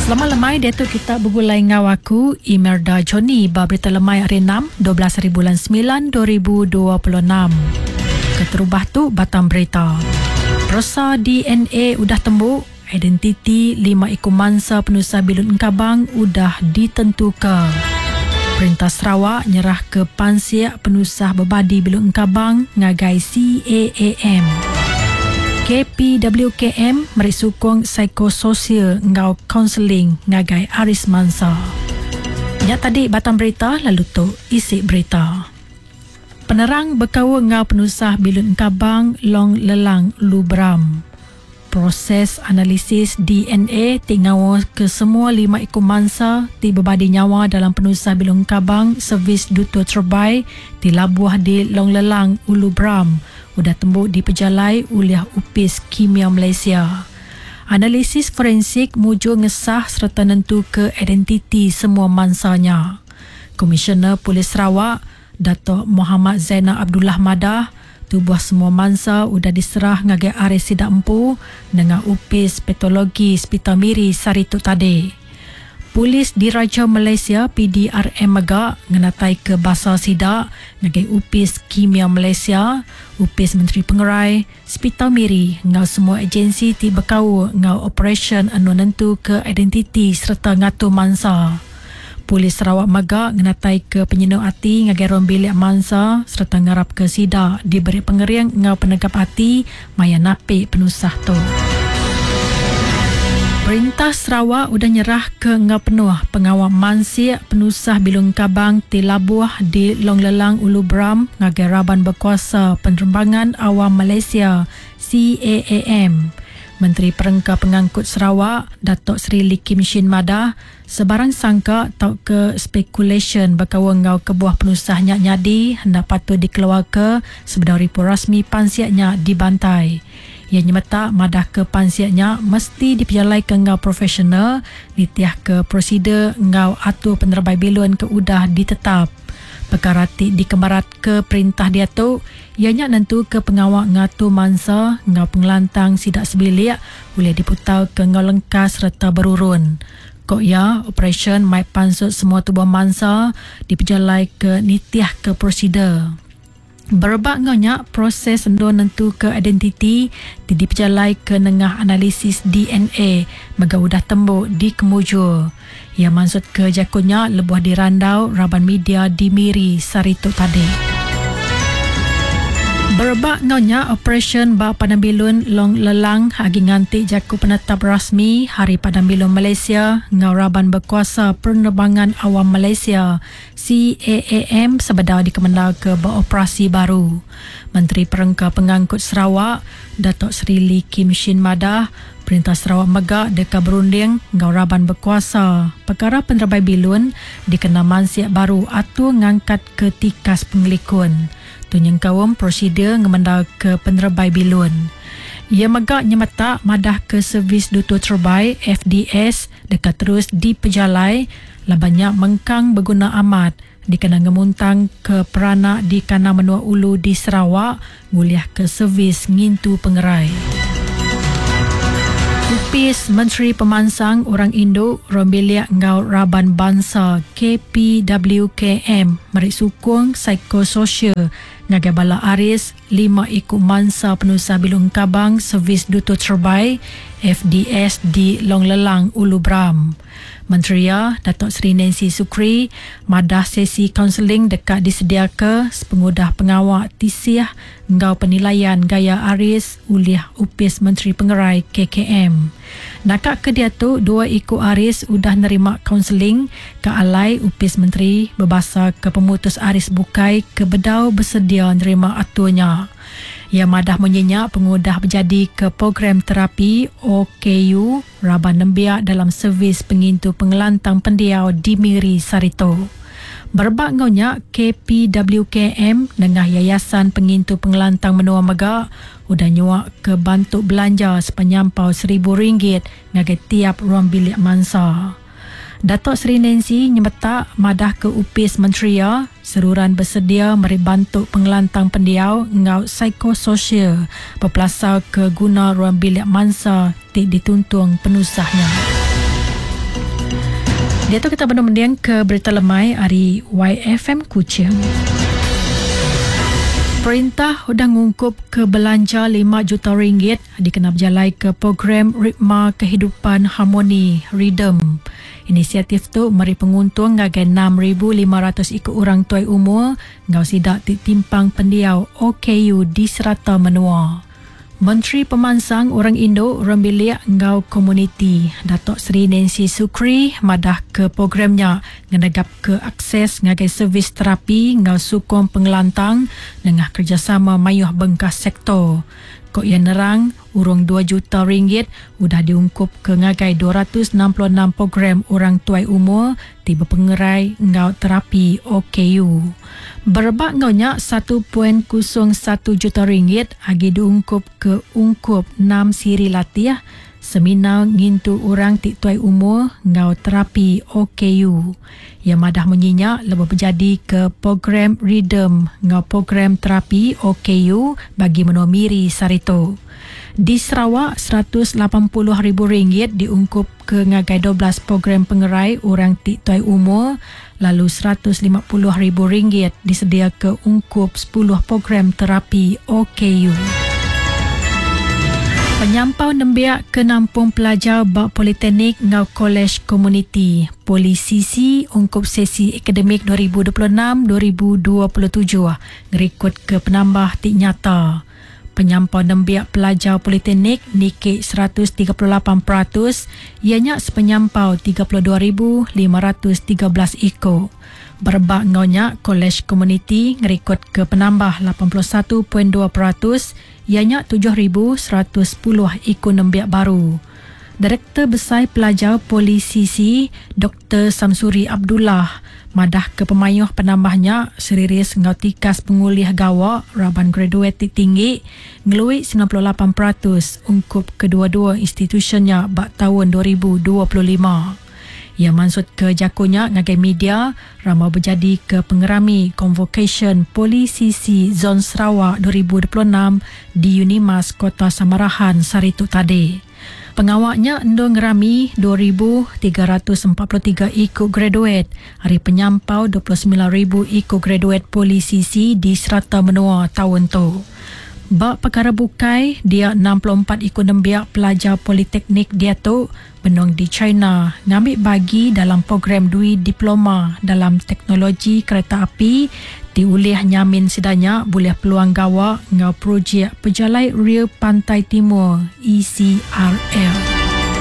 Selamat lemai, Datuk kita bergulai ngau aku Imelda Joni ba berita lemai hari 6 12 hari bulan 9 2026. Keterubah tu batang berita. Prosa DNA udah tembuk, identiti 5 ekor mangsa penusah Bilun Engkabang udah ditentukan. Perintah Sarawak nyerah ke Pansiak penusah berbadi Bilun Engkabang ngagai CAAM. KPWKM meri sukong psikososial ngau kaunseling ngagai Aris Mansa. Ya tadi batang berita lalu tu isi berita. Penerang berkawa ngau penusah Bilun Engkabang Long Lelang Lubram. Proses analisis DNA tingawa ke semua 5 ekor mangsa ti berbadi nyawa dalam penusah Bilun Engkabang servis Duto Terbai di Labuah di Long Lelang Ulu Bram udah tembuk di pejalai oleh Upis Kimia Malaysia. Analisis forensik muju ngesah serta nentu ke identiti semua mansanya. Komisioner Polis Sarawak, Datuk Muhammad Zainal Abdullah Madah, tubuh semua mangsa udah diserah ngagai Aris Sidak Empu dengan Upis Patologi Hospital Miri Saritu tadi. Polis Diraja Malaysia PDRM Megak ngenatai ke Basar Sidak ngagai Upis Kimia Malaysia, Upis Menteri Pengerai, Hospital Miri ngau semua agensi ti berkau ngau operation anu nentu ke identiti serta ngatur mangsa. Polis Sarawak Megak ngenatai ke penyenuk hati ngagai rom bilik mangsa serta ngarap ke Sidak diberi pengeriang ngau penegap hati maya napik penusah tu. Perintah Sarawak udah nyerah ke ngau penuh pengawal mansiak penusah Bilun Engkabang di Labuah di Long Lelang Ulu Bram ngagai Raban Berkuasa Penerbangan Awam Malaysia CAAM. Menteri Perengka Pengangkut Sarawak Datuk Seri Lee Kim Shin Madah sebarang sangka tau ke speculation berkawa ngau kebuah penusah nyak nyadi hendak patut dikeluar ke sebelum report rasmi pansiaknya dibantai. Ia nyemeta madah ke pansiaknya mesti diperjalai ke ngau profesional, ditiah ke prosedur ngau atur penerbai bilun ke udah ditetap. Perkara ti dikembarat ke perintah dia tu, ianya nentu ke pengawal ngatur mangsa ngau pengelantang sidak sebilik boleh diputau ke ngau lengkas serta berurun. Kok ya, operation mai pansut semua tubuh mangsa diperjalai ke nitiah ke prosedur. Berbak ngonyak proses endo nentu ke identiti diperjalai ke nengah analisis DNA mega udah tembuk di kemujur. Ia maksud ke jakunya lebuah dirandau Raban Media di Miri Saritu tadi. Berbak ngonyak operation ba Padang Bilun Long Lelang hagi ngantik jaku penetap rasmi Hari Padang Bilun Malaysia ngau Raban Berkuasa Penerbangan Awam Malaysia CAAM sebedar dikemendal ke beroperasi baru. Menteri Perengka Pengangkut Sarawak Datuk Seri Lee Kim Shin Madah Perintah Sarawak Megak deka berunding ngau Raban Berkuasa perkara penerbai bilun dikena mansiak baru atur ngangkat ke tikas pengelikun. Tunyang kawam prosedur ngemendal ke penerbai bilun. Ia megak nyemeta madah ke servis Duto Terbai FDS dekat terus diperjalai lah banyak mengkang berguna amat dikena ngemuntang ke peranak di Kana Menua Ulu di Sarawak nguliah ke servis ngintu pengerai. Upis Menteri Pemansang Orang Indo Rombilia Ngau Raban Bangsa KPWKM meri sukung psikososial ngagai bala Aris 5 ekor mangsa penusah Bilun Engkabang servis Duto Terbai FDS di Long Lelang Ulu Bram. Menteri Datuk Seri Nancy Sukri madah sesi kaunseling dekat disediakan sepengudah pengawal tisiah ngau penilaian gaya Aris uliah Upis Menteri Pengerai KKM. Nakak ke dia tu 2 ekor Aris udah nerima kaunseling ke alai Upis Menteri berbahasa ke pemutus Aris Bukai ke bedau bersedia nerima aturnya. Ia madah menyenyak pengudah berjadi ke program terapi OKU Raban Nembiak dalam servis pengintu pengelantang pendiau di Miri Sarito. Berbak ngonyak KPWKM dengan Yayasan Pengintu Pengelantang Menua Megak udah nyuak ke bantuk belanja sepenyampau RM1,000 ngagai tiap ruang bilik mangsa. Datuk Seri Nancy nyemeta madah ke Upis Menteri seruran bersedia meri bantu pengelantang pendiau ngau psikososial berpelasar ke guna ruang bilik mangsa tik dituntung penusahnya. Dia tu kita mendiang ke berita lemai hari YFM Kuching. Perintah sudah mengungkup ke belanja 5 juta ringgit dikena berjalai ke program Ritma Kehidupan Harmoni Rhythm. Inisiatif tu meri penguntung ngagai 6,500 ikut orang tuai umur ngau sidak timpang pendiau OKU di Serata Menua. Menteri Pemansang Orang Indo Orang Bilik ngau komuniti Datuk Seri Nancy Sukri madah ke programnya ngenegap ke akses ngagai servis terapi ngau sukong pengelantang dengan kerjasama mayuh bengkas sektor. Kok yang nerang urung 2 juta ringgit udah diungkup ke ngagai 266 program orang tuai umur tiba pengerai ngau terapi OKU. Berbak ngaunya 1.01 juta ringgit agi diungkup ke ungkup 6 siri latih seminar ngintu orang tik tuai umur ngau terapi OKU. Yang madah menyinya lebih berjadi ke program Rhythm ngau program terapi OKU bagi menomiri sarito. Di Sarawak, RM180,000 diungkup ke ngagai 12 program pengerai orang tik tuai umur, lalu RM150,000 disedia ke ungkup 10 program terapi OKU. Penyampau nembiak ke nampung pelajar bak politeknik ngau kolej komuniti. Polisisi ungkup sesi akademik 2026-2027 ngerikut ke penambah tik nyata. Penyampau nembiak pelajar politeknik nikik 138%, ianya sepenyampau 32,513 ikut. Berbak ngaunya kolej komuniti ngerikut ke penambah 81.2%, ianya 7,110 ikut nembiak baru. Direktur Besar Pelajar Polisisi Dr. Samsuri Abdullah madah ke pemayuh penambahnya seriris ngau tikas pengulih gawa raban graduate tinggi ngelui 98% ungkup kedua-dua institusinya bak tahun 2025. Ia maksud ke jakunya ngagai media ramai berjadi ke pengerami Convocation Polisisi Zon Sarawak 2026 di Unimas Kota Samarahan Saritu tadi. Pengawaknya endo ngerami 2,343 ikut graduate. Hari penyampau 29,000 ikut graduate polisisi di Serata Menua tahun tu. Bak perkara bukai, dia 64 ikut nembiak pelajar politeknik dia tu benong di China ngambil bagi dalam program dui diploma dalam teknologi kereta api diulih nyamin sedanya boleh peluang gawa ngau projek Pejalai Rel Pantai Timur ECRL.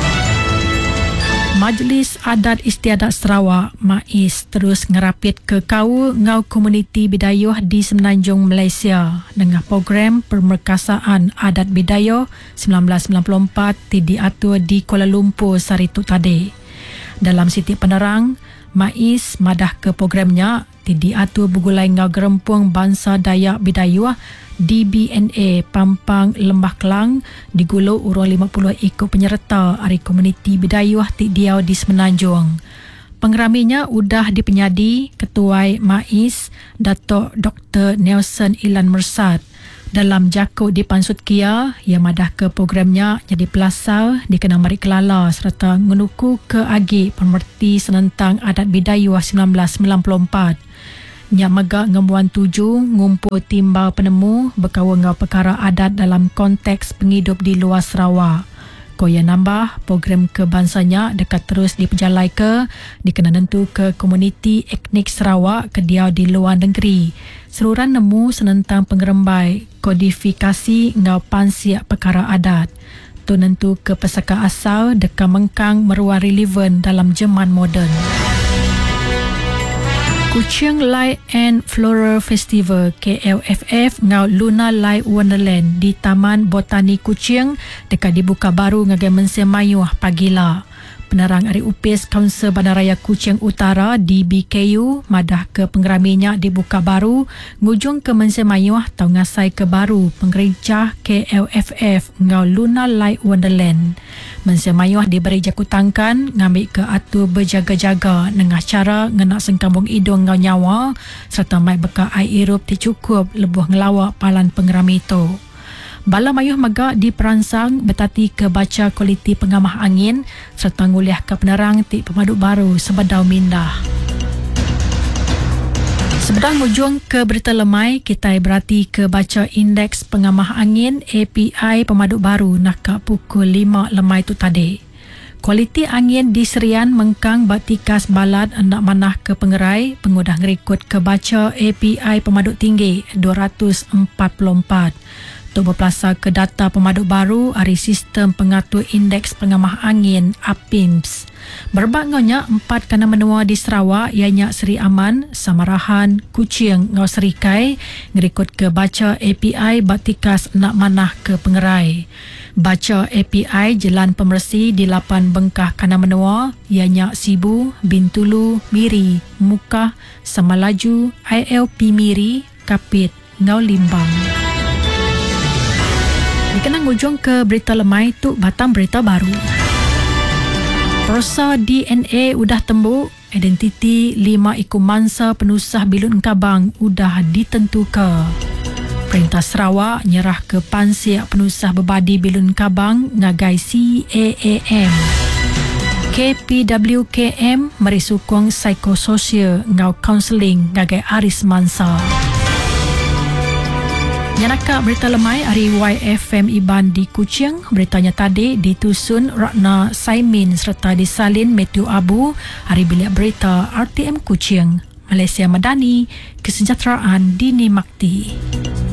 Majlis Adat Istiadat Sarawak MAIS terus ngerapit ke kau ngau komuniti Bidayuh di Semenanjung Malaysia dengan program Permerkasaan Adat Bidayuh 1994 diatur di Kuala Lumpur Saritu tadi. Dalam siti penerang, MAIS madah ke programnya diatur bergulai ngau gerempung bangsa Dayak Bidayuh DBNA Pampang Lembah Kelang digulu urang 50 ikut penyerta hari komuniti Bidayuh Tik Diau di Semenanjung. Pengeraminya udah dipenyadi Ketua MAIS Datuk Dr. Nelson Ilan Mersat. Dalam jakut di Pansut Kia, ia madah ke programnya jadi pelasau dikena Mari Kelala serta menuku ke agi pemerti senentang adat Bidayuh 1994. Nyak megak ngemuan 7 ngumpul timbal penemu berkawa ngau perkara adat dalam konteks penghidup di luar Sarawak. Koya nambah program kebangsanya dekat terus diperjalai ke dikena nentu ke komuniti etnik Sarawak ke diau di luar negeri. Seruran nemu senentang pengerembai kodifikasi ngau pansiak perkara adat. Tu nentu ke pesaka asal dekat mengkang meruah relevan dalam zaman moden. Kuching Light and Floral Festival KLFF ngau Luna Light Wonderland di Taman Botani Kuching dekat dibuka baru ngagai Mensia Mayuh pagila. Penerang Ari Upis Kaunsil Bandaraya Kuching Utara DBKU madah ke pengeraminya dibuka baru ngujung ke Mensia Mayuh tau ngasai ke baru pengerjah KLFF ngau Luna Light Wonderland. Mensia Mayuh diberi jakutangkan ngambil ke atur berjaga-jaga dengan cara ngenak sengkambung hidung ngau nyawa serta mai bekal air irup dicukup lebuh ngelawak palan pengerami itu. Bala mayuh magak diperansang betati ke baca kualiti pengamah angin serta nguliah ke penerang ti pemaduk baru Sebadau Mindah. Sebedang hujung ke berita lemai, kita berhati ke baca indeks pengamah angin API pemaduk baru nak pukul 5 lemai tu tadi. Kualiti angin di Serian mengkang batikas balad hendak manah ke pengerai, pengudah ngerikut ke baca API pemaduk tinggi 244. Untuk berpelasa ke data pemaduk baru dari sistem pengatur indeks pengamah angin APIMS. Berbangnya 4 kana menua di Sarawak ianya Seri Aman, Samarahan, Kuching, Ngau Serikai ngerikut ke baca API batikas nak manah ke pengerai. Baca API Jalan Pemersi di 8 bengkah kana menua ianya Sibu, Bintulu, Miri, Mukah, Samalaju, ILP Miri, Kapit, Ngau Limbang. Dikenang ujung ke berita lemai tu batang berita baru. Prosa DNA udah tembuk, identiti 5 ekor mangsa penusah Bilun Kabang udah ditentukan. Perintah Sarawak nyerah ke Pansiak Penusah Berbadi Bilun Kabang ngagai CAAM. KPWKM meri sukong psikososial ngau kaunseling ngagai Aris Mansa. Yanaka berita lemai hari YFM Iban di Kuching. Beritanya tadi ditusun Ratna Saimin serta disalin Matthew Abu hari bilik berita RTM Kuching. Malaysia Madani, kesejahteraan dinikmati.